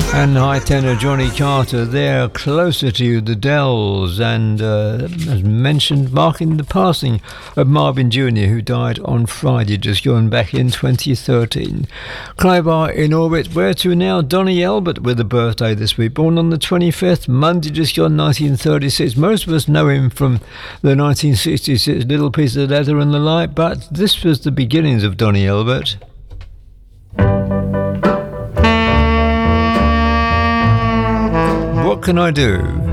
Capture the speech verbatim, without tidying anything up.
And high tenor Johnny Carter there, Closer to You, the Dells, and uh, as mentioned, marking the passing of Marvin Junior, who died on Friday, just gone back in twenty thirteen. Clive R in orbit. Where to now? Donny Elbert with a birthday this week, born on the twenty-fifth, Monday, just gone nineteen thirty-six. Most of us know him from the nineteen sixty-six Little Piece of Leather and the like, but this was the beginnings of Donny Elbert. What can I do?